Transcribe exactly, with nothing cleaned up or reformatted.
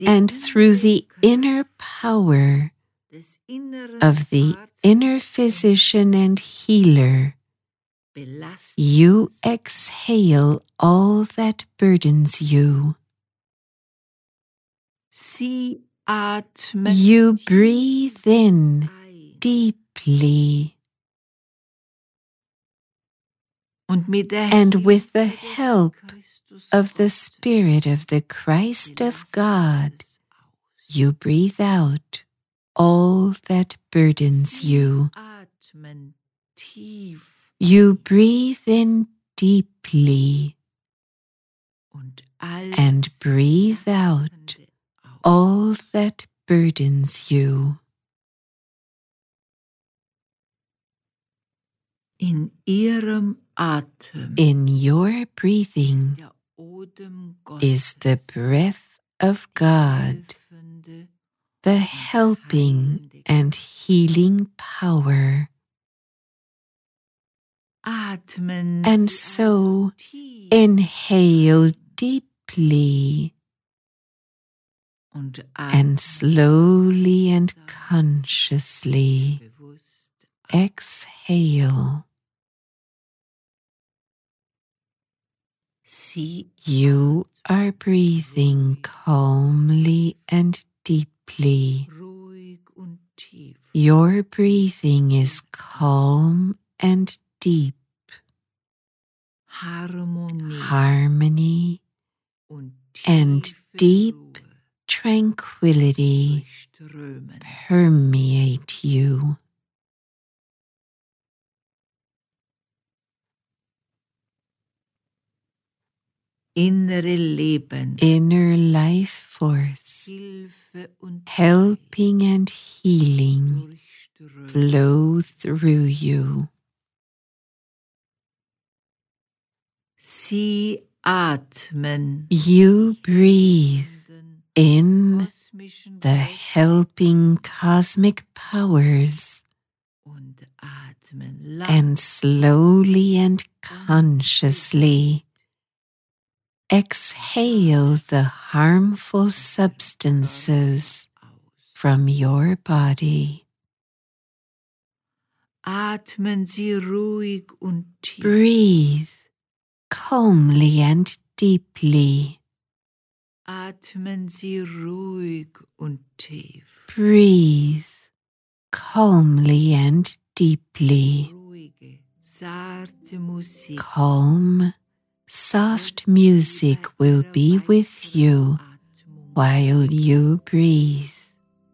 and through the inner power of the inner physician and healer, you exhale all that burdens you. You breathe in deeply, and with the help of the Spirit of the Christ of God, you breathe out all that burdens you. You breathe in deeply and breathe out all that burdens you. In ihrem Atem, in your breathing, is the breath of God, the helping and healing power. And so inhale deeply and slowly and consciously exhale. You are breathing calmly and deeply. Your breathing is calm and deep. Harmony and deep tranquility permeate you. Innere Lebens, inner life force, helping and healing, flow through you. Sie atmen. You breathe in the helping cosmic powers and slowly and consciously exhale the harmful substances from your body. Atmen Sie ruhig und tief. Breathe calmly and deeply. Atmen Sie ruhig und tief. Breathe calmly and deeply. Ruhige, zarte Musik. Calm, soft music will be with you while you breathe.